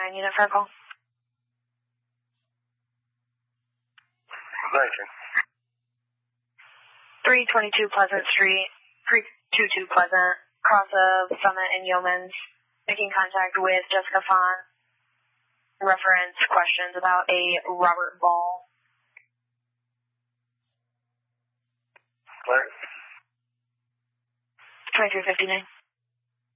unit for a call. Thank you. 322 Pleasant Street, 322 Pleasant, cross of Summit and Yeomans, making contact with Jessica Font. Reference questions about a Robert Ball. Clear. 2359.